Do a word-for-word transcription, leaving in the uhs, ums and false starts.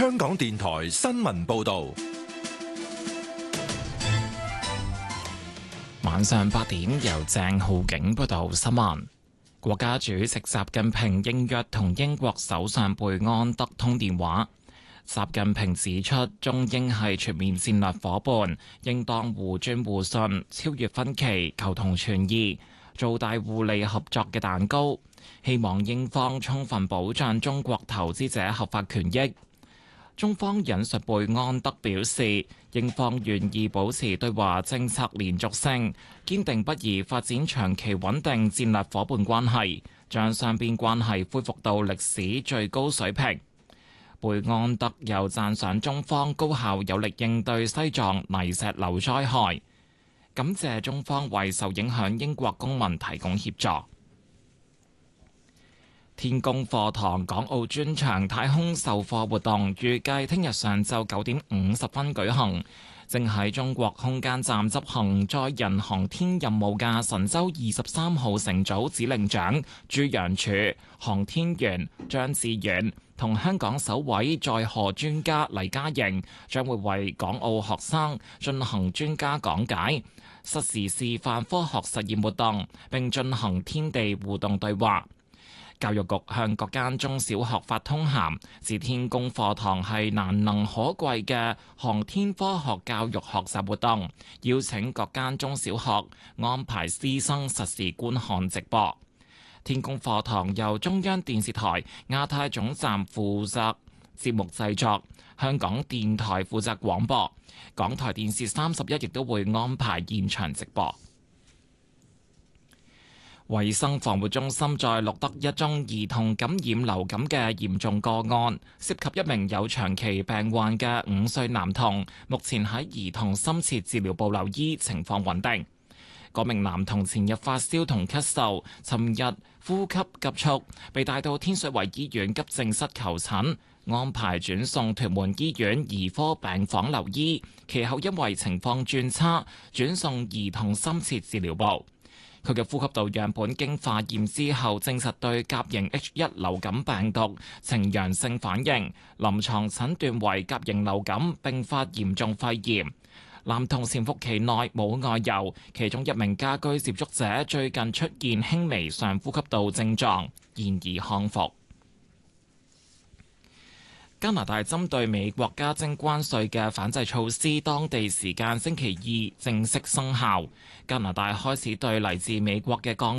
香港電台新聞報道。 晚上八點，由鄭浩景報道新聞。國家主席習近平應約同英國首相貝安德通電話。習近平指出，中英係全面戰略夥伴，應當互尊互信，超越分歧，求同存異，做大互利合作嘅蛋糕。希望英方充分保障中國投資者合法權益。中方引述貝安德表示，英方願意保持對華政策連續性，堅定不移發展長期穩定戰略夥伴關係，將雙邊關係恢復到歷史最高水平。貝安德又讚賞中方高效有力應對西藏泥石流災害，感謝中方為受影響英國公民提供協助。天宮課堂港澳專場太空授課活動預計聽日上晝九點五十分舉行。正喺中國空間站執行載人航天任務嘅神舟二十三號乘組指令長朱楊柱、航天員張志遠同香港首位載荷專家黎嘉瑩將會為港澳學生進行專家講解、實時示範科學實驗活動，並進行天地互動對話。教育局向各間中小學發通函，指天宮課堂係難能可貴嘅航天科學教育學習活動，邀請各間中小學安排師生實時觀看直播。天宮課堂由中央電視台亞太總站負責節目製作，香港電台負責廣播，港台電視三十一亦都會安排現場直播。衛生防護中心再錄得一宗兒童感染流感嘅嚴重個案，涉及一名有長期病患嘅五歲男童，目前喺兒童深切治療部留醫，情況穩定。嗰名男童前日發燒同咳嗽，尋日呼吸急促，被帶到天水圍醫院急症室求診，安排轉送屯門醫院兒科病房留醫，其後因為情況轉差，轉送兒童深切治療部。佢嘅呼吸道樣本經化驗之後，證實對甲型 H 一 流感病毒呈陽性反應，臨床診斷為甲型流感並發嚴重肺炎。男童潛伏期內冇外遊，其中一名家居接觸者最近出現輕微上呼吸道症狀，現已康復。加拿大針對美國加徵關稅嘅反制措施，當地時間星期二正式生效。加拿大開始對嚟自美國嘅鋼